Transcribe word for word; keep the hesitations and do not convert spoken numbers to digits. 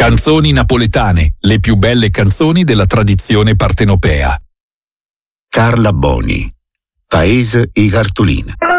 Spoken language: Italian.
Canzoni napoletane, le più belle canzoni della tradizione partenopea. Carla Boni, Paese i cartolina.